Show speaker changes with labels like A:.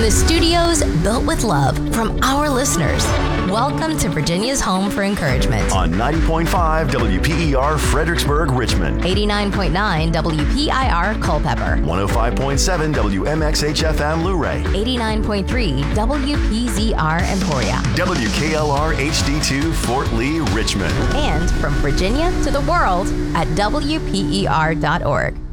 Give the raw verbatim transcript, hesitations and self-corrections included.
A: From the studios built with love from our listeners, welcome to Virginia's home for encouragement.
B: On ninety point five W P E R Fredericksburg, Richmond.
A: eighty-nine point nine W P I R Culpeper.
B: one oh five point seven W M X H F M Luray.
A: eighty-nine point three W P Z R Emporia.
B: W K L R H D two Fort Lee, Richmond.
A: And from Virginia to the world at W P E R dot org.